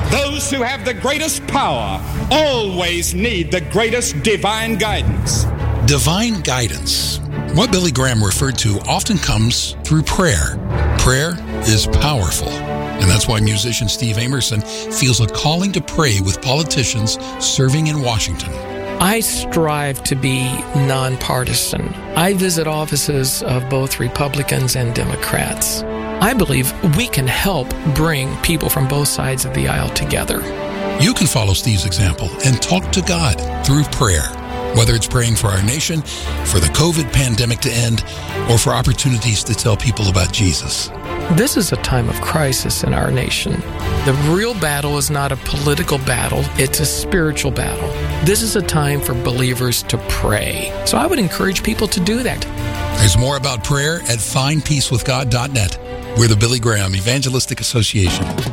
Those who have the greatest power always need the greatest divine guidance. Divine guidance. What Billy Graham referred to often comes through prayer. Prayer is powerful. And that's why musician Steve Amerson feels a calling to pray with politicians serving in Washington. I strive to be nonpartisan. I visit offices of both Republicans and Democrats. I believe we can help bring people from both sides of the aisle together. You can follow Steve's example and talk to God through prayer, whether it's praying for our nation, for the COVID pandemic to end, or for opportunities to tell people about Jesus. This is a time of crisis in our nation. The real battle is not a political battle, it's a spiritual battle. This is a time for believers to pray. So I would encourage people to do that. There's more about prayer at findpeacewithgod.net. We're the Billy Graham Evangelistic Association.